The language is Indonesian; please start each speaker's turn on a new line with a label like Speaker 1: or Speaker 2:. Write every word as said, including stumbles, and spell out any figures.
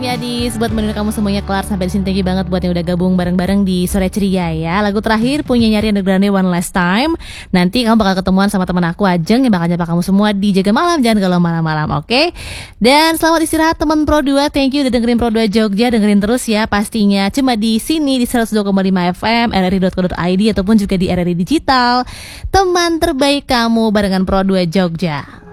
Speaker 1: Gadis, buat mendengar kamu semuanya kelar sampai di sini, thank you banget buat yang udah gabung bareng-bareng di Sore Ceria ya. Lagu terakhir punya Nyari Underground One Last Time. Nanti kamu bakal ketemuan sama teman aku Ajeng yang bakal nyapa kamu semua di Jaga Malam, jangan galau malam-malam, oke? Okay? Dan selamat istirahat teman Pro dua, thank you udah dengerin Pro dua Jogja, dengerin terus ya pastinya. Cuma di sini di seratus dua koma lima F M, r r i dot co dot i d ataupun juga di R R I Digital. Teman terbaik kamu barengan Pro dua Jogja.